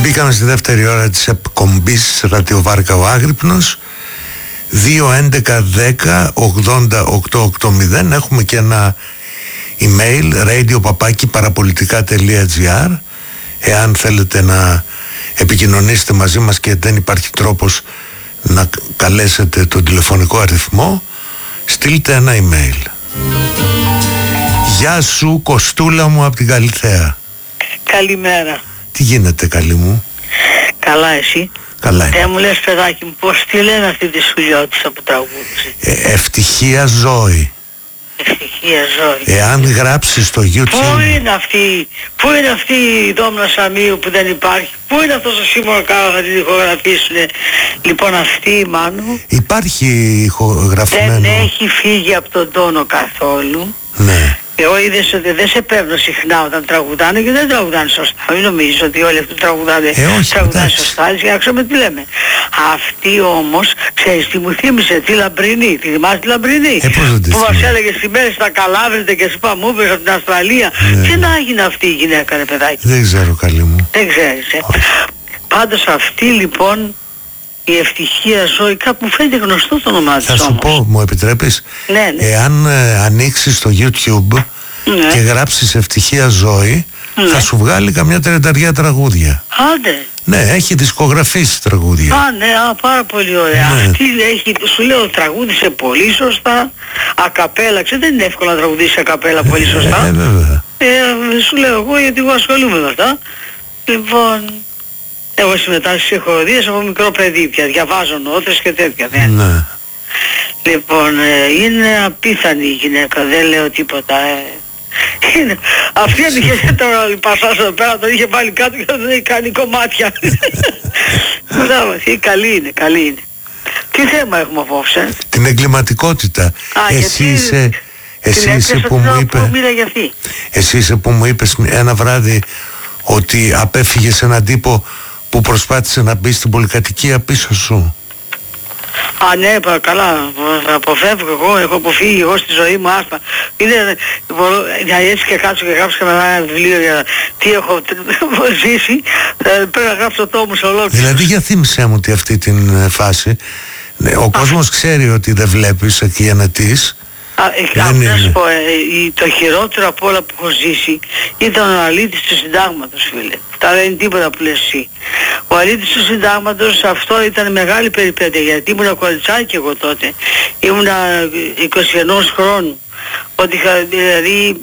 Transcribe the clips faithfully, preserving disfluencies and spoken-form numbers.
Μπήκαμε στη δεύτερη ώρα της εκπομπής Ραδιοβάρκα ο Άγρυπνος. Δύο έντεκα δέκα ογδόντα οκτώ ογδόντα. Έχουμε και ένα email radio παπάκι παραπολιτικά τελεία τζι άρ. Εάν θέλετε να επικοινωνήσετε μαζί μας και δεν υπάρχει τρόπος να καλέσετε τον τηλεφωνικό αριθμό, στείλτε ένα email. Γεια σου Κωστούλα μου από την Καλιθέα. Καλημέρα. Τι γίνεται καλή μου? Καλά εσύ? Καλά είμαι. Ε, μου λες παιδάκι μου, πώς τη λένε αυτή τη Σουλιώτισσα που τραγούδισε? Ε, ευτυχία Ζώη. Ευτυχία Ζώη. Εάν γράψεις στο YouTube... Πού είναι αυτή, πού είναι αυτή η Δόμνα Σαμίου που δεν υπάρχει? Πού είναι αυτός ο Σίμωνα Κάρα να την ηχογραφήσουνε? Λοιπόν αυτή η Μάνου υπάρχει ηχογραφημένο. δεν έχει φύγει από τον τόνο καθόλου. Ναι. Εγώ είδες ότι δεν σε παίρνω συχνά όταν τραγουδάνε και δεν τραγουδάνε σωστά. Μην νομίζεις ότι όλοι αυτοί τραγουδάνε, ε, όχι, τραγουδάνε σωστά, για να ξέρουμε τι λέμε. Αυτή όμως, ξέρεις τι μου θύμισε, τη Λαμπρινή, τη θυμάσαι τη Λαμπρινή? Ε, που μας έλεγε στη μέση στα Καλάβρητα και είπα μου είπες από την Αυστραλία. Ναι. Τι να έγινε αυτή η γυναίκα ρε παιδάκι? Δεν ξέρω καλή μου. Δεν ξέρεις ε. Πάντως αυτή λοιπόν η Ευτυχία Ζώη, κάπου μου φαίνεται γνωστό το όνομά της. Θα σου όμως. πω, μου επιτρέπεις? Ναι, ναι. Εάν ε, ανοίξεις το YouTube, ναι, και γράψεις Ευτυχία Ζώη, ναι, θα σου βγάλει καμιά τριανταριά τραγούδια. Άντε. Ναι, έχει δισκογραφήσει τραγούδια. Α, ναι, α, πάρα πολύ ωραία. Ναι. Αυτή έχει, σου λέω, τραγούδισε πολύ σωστά. Ακαπέλα, ξέρετε, δεν είναι εύκολο να τραγουδίσει ακαπέλα πολύ σωστά. Ε, βέβαια. Ε, σου λέω εγώ, γιατί εγώ ασχολούμαι με αυτά. Λοιπόν, εγώ συμμετάσχω στις ηχοροδίες από μικρό παιδί πια. Διαβάζω νότες και τέτοια. Ναι. Ναι. Λοιπόν, ε, είναι απίθανη η γυναίκα, δεν λέω τίποτα. Ε. Είναι. Αυτή αν είχε τώρα πασάς εδώ πέρα, τον είχε βάλει κάτω και δεν είχε κάνει κομμάτια. Μπράβο, καλή είναι, καλή είναι. Τι θέμα έχουμε απόψε? Την εγκληματικότητα. Α, εσύ γιατί είσαι, εσύ είσαι που μου είπε, που για αυτή. εσύ είσαι που μου είπες ένα βράδυ ότι απέφυγες έναν τύπο που προσπάθησε να μπει στην πολυκατοικία πίσω σου. Α, ναι, καλά, αποφεύγω εγώ, έχω αποφύγει εγώ στη ζωή μου, άστα. Είναι, για έτσι και κάτσω και γράψω και με ένα βιβλίο για τι έχω ζήσει, πρέπει να γράψω το τόμο σε ολόκληρο. Δηλαδή για θύμισέ μου ότι αυτή την φάση, ο κόσμος ξέρει ότι δεν βλέπεις εκεί ανατής. Α, να σου πω, ε, το χειρότερο από όλα που έχω ζήσει ήταν ο αλήτης του συντάγματος, φίλε. Αυτά δεν είναι τίποτα που λες εσύ. Ο αλήτης του συντάγματος, αυτό ήταν μεγάλη περιπέτεια, γιατί ήμουν κοριτσάκι εγώ τότε. Ήμουνα είκοσι ένα χρόνου. Ότι είχα, δηλαδή,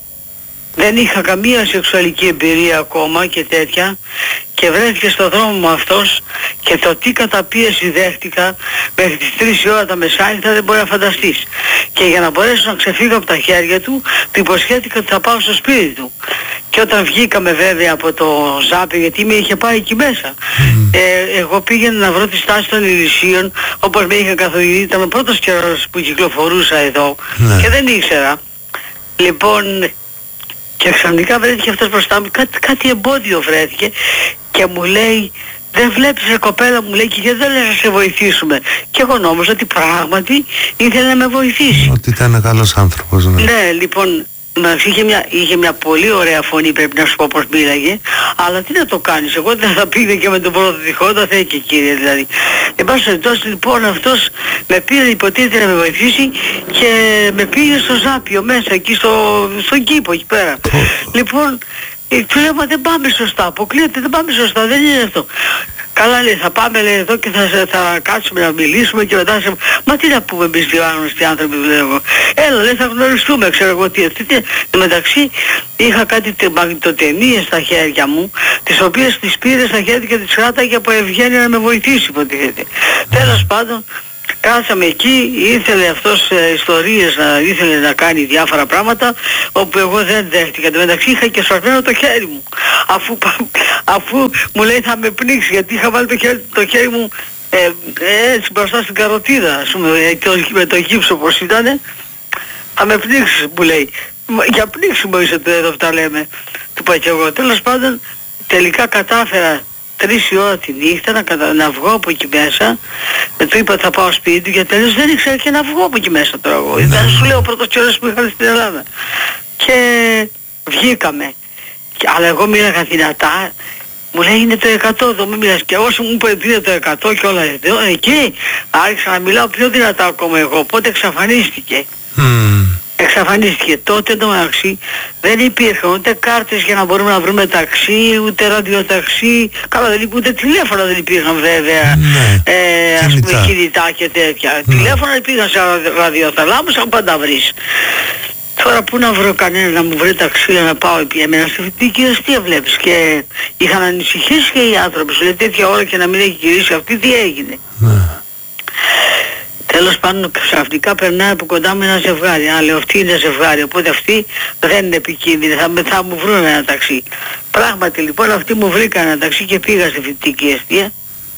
δεν είχα καμία σεξουαλική εμπειρία ακόμα και τέτοια, και βρέθηκε στο δρόμο μου αυτός, και το τι καταπίεση δέχτηκα μέχρι τις τρεις η ώρα τα μεσάνυχτα δεν μπορεί να φανταστείς. Και για να μπορέσω να ξεφύγω από τα χέρια του, του υποσχέθηκα ότι θα πάω στο σπίτι του. Και όταν βγήκαμε βέβαια από το Ζάπι, γιατί με είχε πάει εκεί μέσα, mm. ε, εγώ πήγαινα να βρω τη στάση των Ηλυσίων, όπως με είχα καθοδηγήσει, ήταν ο πρώτος καιρός που κυκλοφορούσα εδώ, mm. και δεν ήξερα. Λοιπόν, και ξαφνικά βρέθηκε αυτός μπροστά μου, κάτι, κάτι εμπόδιο βρέθηκε και μου λέει, δεν βλέπεις ρε κοπέλα, μου λέει, και γιατί δεν λες να σε βοηθήσουμε? Και εγώ νόμιζα ότι πράγματι ήθελε να με βοηθήσει. Ότι ήταν καλός άνθρωπος, ναι. Ναι, λοιπόν, μας είχε μια, είχε μια πολύ ωραία φωνή, πρέπει να σου πω πως μίλαγε, αλλά τι να το κάνεις, εγώ δεν θα πήγε και με τον πρώτο τυχόντα, θα και κύριε δηλαδή. Εν πάση περιπτώσει λοιπόν αυτός με πήρε, υποτίθεται να με βοηθήσει, και με πήγε στο Ζάπιο μέσα εκεί στο, στον κήπο εκεί πέρα. Λοιπόν, του λέω, μα δεν πάμε σωστά, αποκλείεται, δεν πάμε σωστά, δεν είναι αυτό. Καλά λέει, θα πάμε λέει, εδώ και θα, θα κάτσουμε να μιλήσουμε και μετά σε... Μα τι να πούμε εμείς δύο άγνωστοι άνθρωποι, λέω εγώ. Έλα λέει, θα γνωριστούμε, ξέρω εγώ τι. Εν μεταξύ είχα κάτι μαγνητοτενίες στα χέρια μου, τις οποίες τις πήρε στα χέρια και τις κράταγε από ευγένεια να με βοηθήσει, υποτίθεται. Τέλος πάντων, κάτσαμε εκεί, ήθελε αυτός ε, ιστορίες, να, ήθελε να κάνει διάφορα πράγματα, όπου εγώ δεν δέχτηκα. Εν τω μεταξύ είχα και σφασμένο το χέρι μου, αφού, αφού μου λέει θα με πνίξει, γιατί είχα βάλει το χέρι, το χέρι μου ε, ε, έτσι μπροστά στην καροτίδα, ας πούμε, με το γύψο πως ήτανε, θα με πνίξει, μου λέει. Για πνίξιμο είσαι εδώ που τα λέμε, του είπα και εγώ. Τέλος πάντων, τελικά κατάφερα τρεις η ώρα τη νύχτα να, κατα... να βγω από εκεί μέσα. Με του είπα θα πάω σπίτι του, γιατί τέλος δεν ήξερα και να βγω από εκεί μέσα τώρα εγώ. Ήταν, σου λέω, ο πρώτος καιρός που είχα στην Ελλάδα. Και βγήκαμε. Και, αλλά εγώ μίλαγα δυνατά, Μου λέει είναι το εκατό, εδώ μην μιλάς. Και όσο μου είπε είναι το εκατό και όλα εδώ, εκεί άρχισα να μιλάω πιο δυνατά ακόμα εγώ, οπότε εξαφανίστηκε. Mm. Εξαφανίστηκε. Τότε το μεταξύ δεν υπήρχαν ούτε κάρτες για να μπορούμε να βρούμε ταξί, ούτε ραδιοταξί. Καλά, δεν υπήρχαν, ούτε τηλέφωνα δεν υπήρχαν βέβαια. Ναι. Ε, ας πούμε κινητά και τέτοια. Ναι. Τηλέφωνα υπήρχαν σε ραδιοθαλάμους, αν πάντα βρεις. Τώρα πού να βρω κανένα να μου βρει ταξί να πάω επί εμένα στη φοιτητική αστεία βλέπεις. Και είχαν ανησυχήσει και οι άνθρωποι. Σου λέει τέτοια ώρα και να μην έχει γυρίσει αυτή, τι έγινε. Ναι. Τέλος πάντων ξαφνικά περνάει από κοντά μου ένα ζευγάρι. Α, λέω αυτή είναι ζευγάρι, οπότε αυτή δεν είναι επικίνδυνη, θα, θα μου βρουν ένα ταξί. Πράγματι λοιπόν αυτοί μου βρήκαν ένα ταξί και πήγα στη φοιτητική αστεία.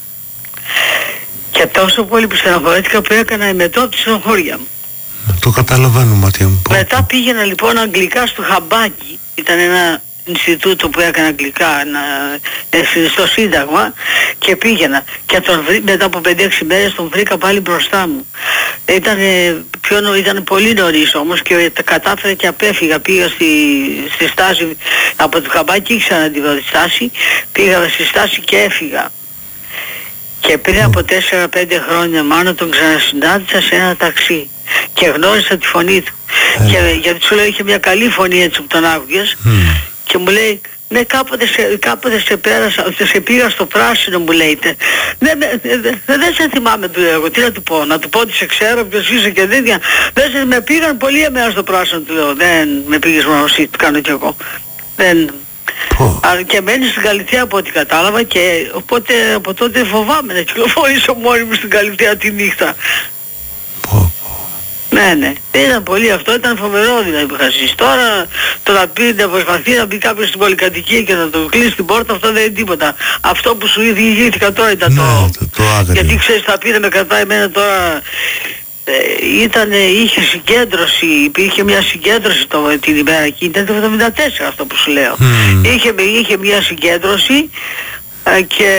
Και τόσο πολύ που στεναχωρέθηκα που έκανα εμετώ από τη στενοχώρια μου. Το καταλαβαίνω, Ματία μου. Μετά πήγαινα λοιπόν αγγλικά στο Χαμπάκι, ήταν ένα Ινστιτούτο που έκανε αγγλικά να, στο Σύνταγμα και πήγαινα και τον βρή, μετά από πέντε έξι μέρες τον βρήκα πάλι μπροστά μου. Ήταν, πιο, ήταν πολύ νωρίς όμως και τα κατάφερα και απέφυγα. Πήγα στη, στη στάση από το Χαμπάκι, ήξερα να τη δω τη στάση, πήγα στη στάση και έφυγα. Και πριν από τέσσερα πέντε χρόνια μάλλον τον ξανασυνάντησα σε ένα ταξί και γνώρισα τη φωνή του. Mm. Και, γιατί σου λέω είχε μια καλή φωνή έτσι που τον άκουγες. Mm. Και μου λέει, ναι κάποτε σε, κάποτε σε πέρασα, σε πήγα στο πράσινο μου λέει. Ναι, δεν δε, δε, δε σε θυμάμαι του λέω εγώ, τι να του πω, να του πω ότι σε ξέρω, ποιος είσαι και τέτοια. Δεν σε, με πήγαν πολύ εμένα στο πράσινο του λέω, δεν με πήγες μόνο εσύ, το κάνω κι εγώ. Δεν... Oh. Αλλά και μένει στην Καλυθέα από ό,τι κατάλαβα και οπότε από τότε φοβάμαι να κυκλοφορήσω μόνη μου στην Καλυθέα τη νύχτα. Oh. Ναι, ναι. Ήταν πολύ αυτό, ήταν φοβερό δηλαδή που είχα ζήσει. Τώρα το να πει να προσπαθεί να μπει κάποιος στην πολυκατοικία και να το κλείσει την πόρτα, αυτό δεν είναι τίποτα. Αυτό που σου διηγήθηκα τώρα ήταν ναι, το... το, το γιατί ξέρεις θα πει να με κρατάει εμένα τώρα... Ε, ήταν, είχε συγκέντρωση, υπήρχε μια συγκέντρωση το, την ημέρα εκείνη, ήταν το εβδομήντα τέσσερα αυτό που σου λέω. Mm. Είχε, είχε μια συγκέντρωση ε, και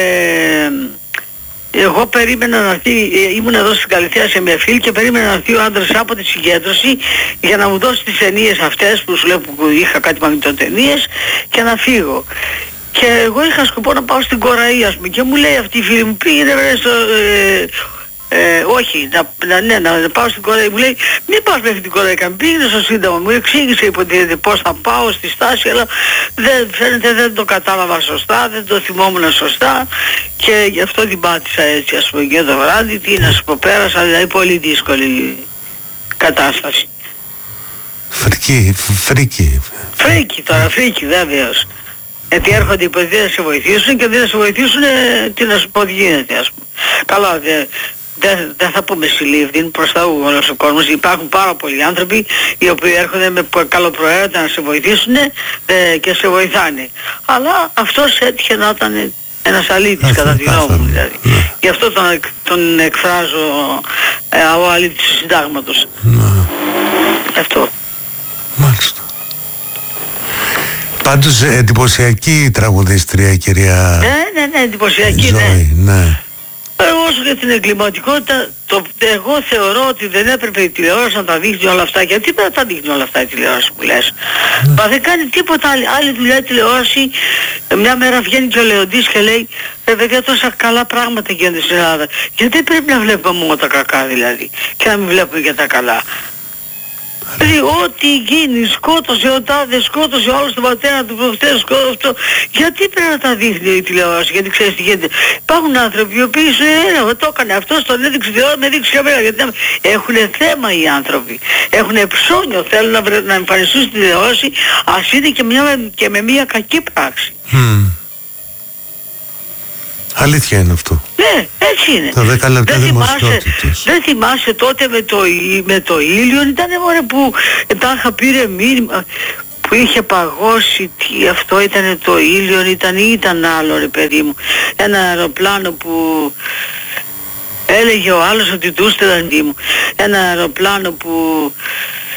εγώ περίμενα να έρθει, ε, ήμουν εδώ στην Καλυθέα σε μια φίλη και περίμενα να έρθει ο άντρας από τη συγκέντρωση για να μου δώσει τις ταινίες αυτές που σου λέω που είχα κάτι μαγνητοτενίες και να φύγω. Και εγώ είχα σκοπό να πάω στην Κοραή ας πούμε και μου λέει αυτή η φίλη μου πήγαινε στο... Ε, Ε, όχι, να, να, ναι, να πάω στην Κορέα. Μου λέει μην πας μέχρι την Κορέα, πήγαινε στο Σύνταγμα. Μου εξήγησε υποτίθεται πώς θα πάω στη στάση, αλλά δεν, φαίνεται δεν το κατάλαβα σωστά, δεν το θυμόμουν σωστά και γι' αυτό την πάτησα έτσι ας πούμε και το βράδυ. Τι να σου πω, πέρασα δηλαδή πολύ δύσκολη κατάσταση. Φρική, φρίκη. Φρίκη τώρα, φρίκη βέβαιος. Γιατί έρχονται υποτίθεται να σε βοηθήσουν και δεν θα σε βοηθήσουν, τι να σου πω τι γίνεται ας πούμε. Καλά, δε, δεν δε θα πούμε συλλήφθη, είναι προς τα όλος ο κόσμος. Υπάρχουν πάρα πολλοί άνθρωποι οι οποίοι έρχονται με καλοπροαίρετα να σε βοηθήσουν ε, και σε βοηθάνε. Αλλά αυτός έτυχε να ήταν ένας αλήτης κατά τη γνώμη μου δηλαδή. Ναι. Γι' αυτό τον, τον εκφράζω ε, ο αλήτης του συντάγματος. Ναι. Αυτό. Μάλιστα. Πάντως εντυπωσιακή τραγουδίστρια κυρία. Ναι, ναι, ναι, εντυπωσιακή, Ζωή, ναι. ναι. Όσο για την εγκληματικότητα, το, εγώ θεωρώ ότι δεν έπρεπε η τηλεόραση να τα δείχνει όλα αυτά. Γιατί δεν τα δείχνει όλα αυτά η τηλεόραση που λες. Mm. Μα δεν κάνει τίποτα άλλη, άλλη δουλειά η τηλεόραση. Μια μέρα βγαίνει και ο Λεοντής και λέει ρε παιδιά τόσα καλά πράγματα γίνονται στην Ελλάδα. Γιατί πρέπει να βλέπουμε μόνο τα κακά δηλαδή και να μην βλέπουμε και τα καλά. Δηλαδή ό,τι γίνει, σκότωσε ο τάδε, σκότωσε όλος τον πατέρα του προχτές, σκότωσε αυτό. Γιατί πρέπει να τα δείχνει η τηλεόραση, γιατί ξέρεις τι γίνεται. Υπάρχουν άνθρωποι οι οποίοι σου ε, το έκανε αυτός, τον έδειξε τηλεόραση, με έδειξε καμία. Γιατί έχουν θέμα οι άνθρωποι. Έχουν ψώνιο, θέλουν να, να εμφανιστούν στην τηλεόραση, ας είναι και, μια, και με μια κακή πράξη. Mm. Αλήθεια είναι αυτό. Ναι, έτσι είναι. Τα δέκα λεπτά δεν θυμάσαι, δεν θυμάσαι τότε με το, με το ήλιο, ήταν μόνο που τα είχα πήρε μήνυμα που είχε παγώσει, τι αυτό ήταν το ήλιο, ήταν ή ήταν άλλο ρε παιδί μου. Ένα αεροπλάνο που έλεγε ο άλλος ότι του στέλνει μου. Ένα αεροπλάνο που